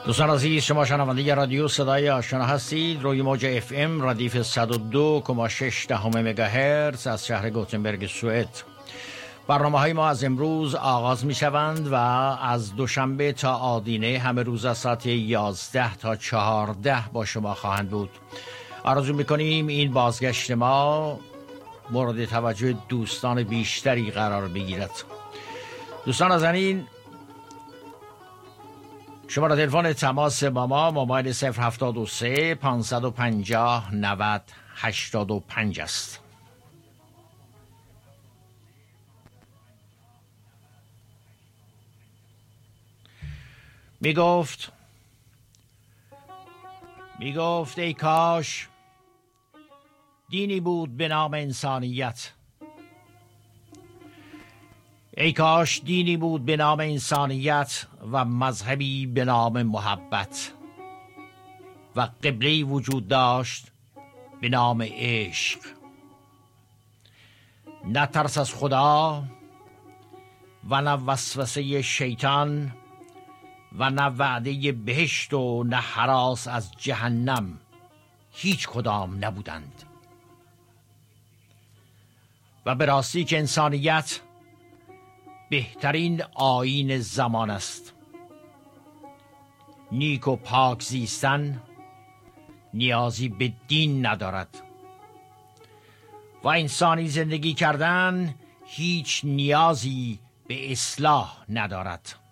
دوستان عزیز، شما شنونده رادیو صدای آشنا هستید. روی موج FM ردیف 102.6 مگاهرتز از شهر گوتنبرگ سوئد. برنامه‌های ما از امروز آغاز می شوند و از دوشنبه تا آدینه همه روز از ساعت 11 تا 14 با شما خواهند بود. آرزو می کنیم این بازگشت ما مورد توجه دوستان بیشتری قرار بگیرد. دوستان نازنین، شماره تلفن تماس با ما موبایل 073 550 90 85 است. می گفت ای کاش دینی بود به نام انسانیت، ای کاش دینی بود به نام انسانیت و مذهبی به نام محبت و قبله‌ای وجود داشت به نام عشق. نه ترس از خدا و نه وسوسه شیطان و نه وعده بهشت و نه هراس از جهنم هیچ کدام نبودند. و به راستی که انسانیت بهترین آیین زمان است. نیک و پاک زیستن نیازی به دین ندارد و انسانی زندگی کردن هیچ نیازی به اصلاح ندارد.